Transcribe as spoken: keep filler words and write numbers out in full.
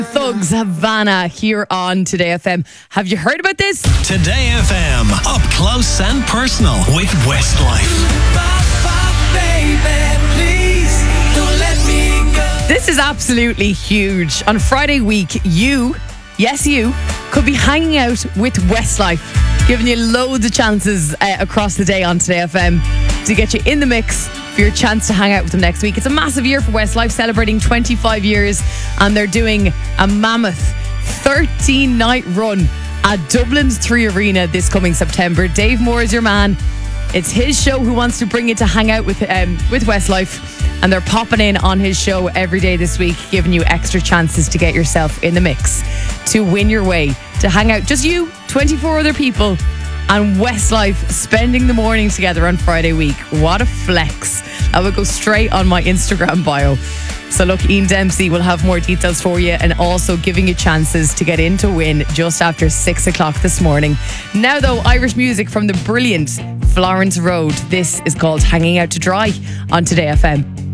Thugs Havana here on Today F M. Have you heard about this? Today F M, up close and personal with Westlife. This is absolutely huge. On Friday week, you, yes you, could be hanging out with Westlife, giving you loads of chances uh, across the day on Today F M to get you in the mix for your chance to hang out with them next week. It's a massive year for Westlife, celebrating twenty-five years, and they're doing a mammoth thirteen night run at Dublin's Three Arena this coming September. Dave Moore is your man. It's his show who wants to bring you to hang out with um, with Westlife, and they're popping in on his show every day this week, giving you extra chances to get yourself in the mix to win your way to hang out. Just you, twenty-four other people, and Westlife spending the morning together on Friday week. What a flex. I will go straight on my Instagram bio. So look, Ian Dempsey will have more details for you, and also giving you chances to get in to win just after six o'clock this morning. Now though, Irish music from the brilliant Florence Road. This is called Hanging Out to Dry on Today F M.